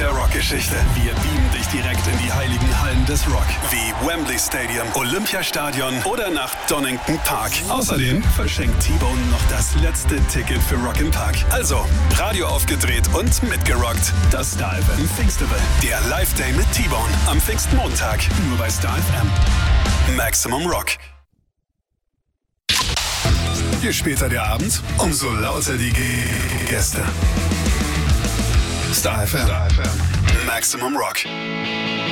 der Rockgeschichte. Wir beamen dich direkt in die heiligen Hallen des Rock, wie Wembley Stadium, Olympiastadion oder nach Donington Park. Außerdem verschenkt T-Bone noch das letzte Ticket für Rock im Park. Also, Radio aufgedreht und mitgerockt. Das Star FM Pfingstable. Der Live-Day mit T-Bone am Pfingstmontag. Nur bei Star FM. Maximum Rock. Je später der Abend, umso lauter die Gäste. Star FM. Maximum Rock.